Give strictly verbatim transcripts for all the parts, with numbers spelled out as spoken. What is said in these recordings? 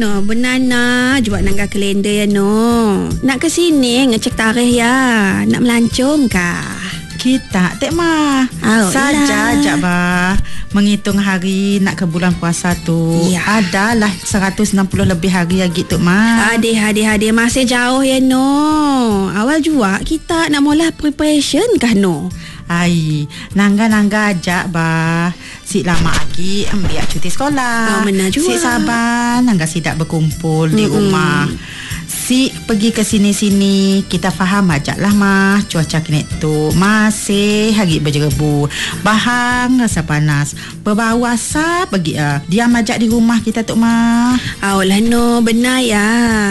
no, benana jual nangga kalender ya no. Nak ke sini ngecek tarikh ya. Nak melancong kah? Kita tak mah. Oh, saja je bah. Menghitung hari nak ke bulan puasa tu. Ya. Adalah seratus enam puluh lebih hari lagi tu mah. Adik, adik, adik masih jauh ya no. Awal juga kita nak mula preparation kah no? Ai, nangga-nangga ajak bah. Si lama lagi ambil cuti sekolah. Oh, benar juga. Si sabar nangga sidak berkumpul mm-hmm. di rumah. Si pergi ke sini-sini, kita faham ajak lah mah. Cuaca kini tu masih hari berjerebu. Bahang rasa panas. Berbau asap pergi ah. Diam ajak di rumah kita tu mah. Alah no, benar ya.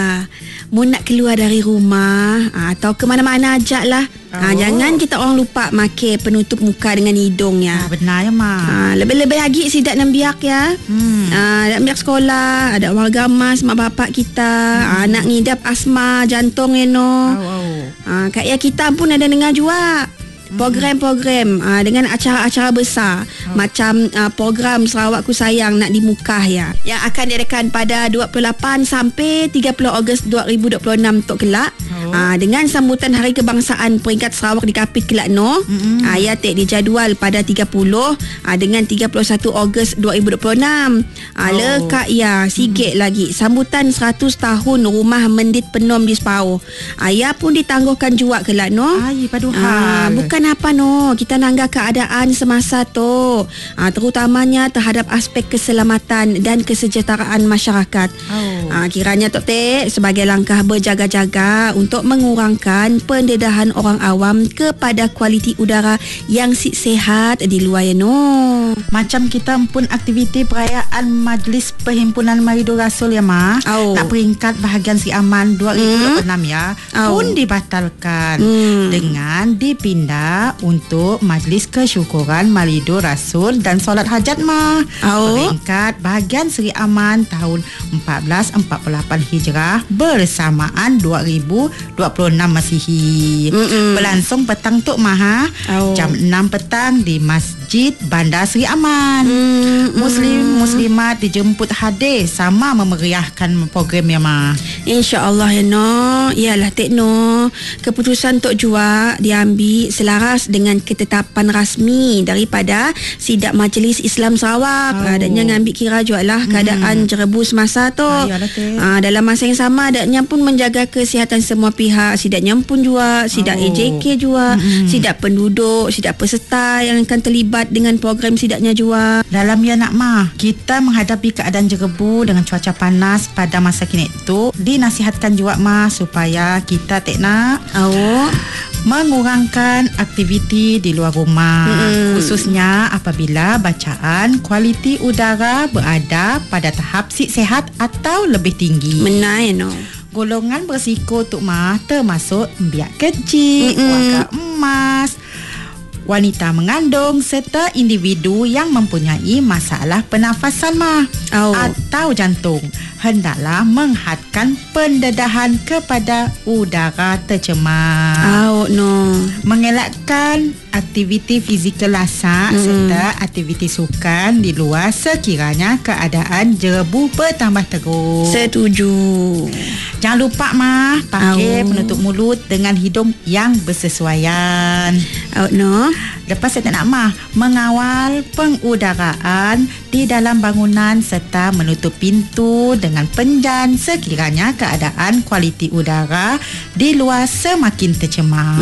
Mu nak keluar dari rumah atau ke mana-mana ajak lah. Oh. Ha, jangan kita orang lupa makai penutup muka dengan hidung ya. Ha, benar ya mak. Ha, lebih-lebih lagi sidak nak biak ya. Hmm. Ha, nak biak sekolah, ada warga mas, mak bapak kita, hmm. ha, nak ngidap asma jantung ya no. Oh, oh. Ha, kayak kita pun ada dengar juga. Program-program uh, dengan acara-acara besar oh. macam uh, program Sarawakku Sayang nak dimukah ya, yang akan diadakan pada dua puluh lapan sampai tiga puluh Ogos dua ribu dua puluh enam tok kelak oh. uh, dengan sambutan Hari Kebangsaan peringkat Sarawak di Kapit kelak no. Mm-hmm. Uh, ia tek dijadual pada tiga puluh uh, dengan tiga puluh satu Ogos dua ribu dua puluh enam. Uh, oh. Lekak ya sikit mm-hmm. lagi sambutan seratus tahun Rumah Mendit Penom di Sepau. Uh, ia pun ditangguhkan juga kelak no. Ai paduhal. Uh, bukan apa no, kita nangga keadaan semasa tu, ha, terutamanya terhadap aspek keselamatan dan kesejahteraan masyarakat. Oh. Ha, kiranya Tok Tek sebagai langkah berjaga-jaga untuk mengurangkan pendedahan orang awam kepada kualiti udara yang sihat di luar ya no. Macam kita pun aktiviti perayaan Majlis Perhimpunan Maridu Rasul ya mah. Oh. Tak peringkat bahagian Sri Aman dua ribu dua puluh enam hmm. ya oh. pun dibatalkan hmm. dengan dipindah untuk Majlis Kesyukuran Malidu Rasul dan Solat Hajat mah. Oh. Peringkat bahagian Sri Aman tahun empat belas empat puluh lapan Hijrah bersamaan dua ribu dua puluh enam Masihi. Mm-mm. Berlangsung petang tu mah oh. jam enam petang di Masjid Bandar Sri Aman. Mm-mm. Muslim muslimat dijemput hadir sama memeriahkan program ya mah. InsyaAllah ya no. Iyalah tek no. Keputusan Tok Jua diambil selaras dengan ketetapan rasmi daripada Sidak Majlis Islam Sarawak. Oh. Adanya ngambil kira juga lah keadaan hmm. jerebu semasa tu. Ah, dalam masa yang sama adanya pun menjaga kesihatan semua pihak. Sidaknya pun juga Sidak oh. A J K juga, hmm. Sidak penduduk, Sidak peserta yang akan terlibat dengan program sidaknya juga. Dalam ya nak mah, kita menghadapi keadaan jerebu dengan cuaca panas pada masa kini tu, dinasihatkan juga mah supaya kita tak nak oh. mengurangkan aktiviti di luar rumah, hmm. khususnya apabila bacaan kualiti udara berada pada tahap sihat atau lebih tinggi. Benar ya no. Golongan berisiko tu mah termasuk biak kecil, mm-mm. warga emas, wanita mengandung serta individu yang mempunyai masalah pernafasan mah oh. atau jantung. Hendaklah menghadkan pendedahan kepada udara tercemar. Oh no. Mengelakkan aktiviti fizikal lasak mm. serta aktiviti sukan di luar sekiranya keadaan jerebu bertambah teruk. Setuju. Jangan lupa mah pakai oh. penutup mulut dengan hidung yang bersesuaian. Oh no. Lepas saya tak nak mah mengawal pengudaraan di dalam bangunan serta menutup pintu dengan penjan sekiranya keadaan kualiti udara di luar semakin tercemar.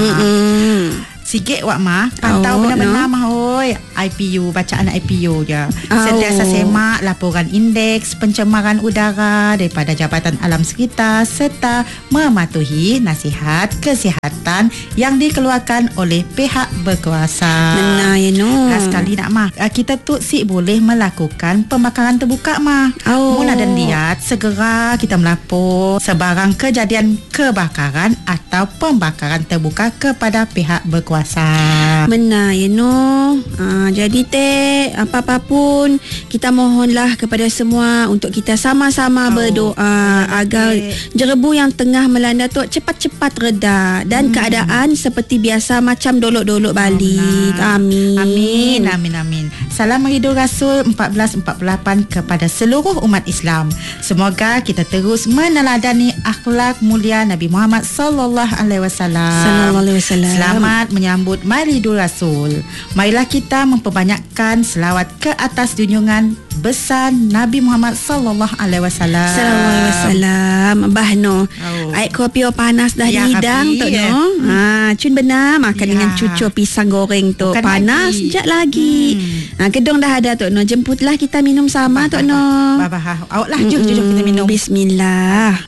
Mm-mm. Sikit wak mah pantau oh, benar-benar no. mah oi I P U, bacaan I P U je. Oh. Sentiasa semak laporan indeks pencemaran udara daripada Jabatan Alam Sekitar serta mematuhi nasihat kesihatan yang dikeluarkan oleh pihak berkuasa. Benar ya no. Last sekali nak mah kita tu si boleh melakukan pembakaran terbuka mah. Oh. Mun ada lihat segera kita melapor sebarang kejadian kebakaran atau pembakaran terbuka kepada pihak berkuasa. puasa. Benar ya no. Ha, jadi teh apa-apa pun kita mohonlah kepada semua untuk kita sama-sama oh, berdoa ya, agar jerebu yang tengah melanda tu cepat-cepat reda dan hmm. keadaan seperti biasa macam dolok-dolok balik. Oh, amin. Amin. Amin amin. Salam Maido Rasul empat belas empat puluh lapan kepada seluruh umat Islam. Semoga kita terus meneladani akhlak mulia Nabi Muhammad sallallahu alaihi wasallam. Sallallahu alaihi wasallam. Selamat menyambut Maulidul Rasul. Marilah kita memperbanyakkan selawat ke atas junjungan besar Nabi Muhammad sallallahu alaihi wasallam. Sallallahu alaihi wasallam. Bah no. Oh. Air kopi panas dah ya, di hidang tu no. Ha, cun benar makan ya. Dengan cucur pisang goreng tu. Bukan panas sekejap lagi. Hmm. Ha, kedong dah ada tu no. Jemputlah kita minum sama tu no. Bah bah. Awaklah jom jom kita minum. Bismillah.